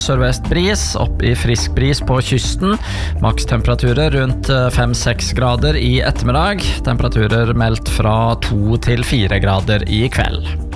Sørvest bris, opp i frisk bris på kysten. Makstemperaturer rundt 5-6 grader i ettermiddag. Temperaturer meldt fra 2 til 4 grader i kveld.